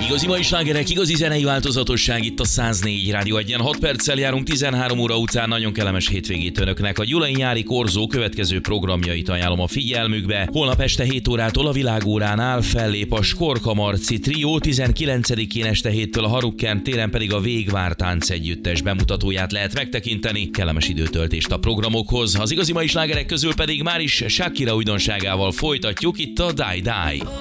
Igazi mai slágerek, igazi zenei változatosság itt a 104 Rádió 1-en. 6 perccel járunk 13 óra után, nagyon kellemes hétvégét önöknek. A Gyulai Nyári Korzó következő programjait ajánlom a figyelmükbe. Holnap este 7 órától a Világóránál fellép a Skorka Marci Trió, 19-én este 7-től a Harukken téren pedig a Végvár Tánc Együttes bemutatóját lehet megtekinteni. Kellemes időtöltést a programokhoz. Az igazi mai slágerek közül pedig már is Shakira újdonságával folytatjuk itt a Die Die.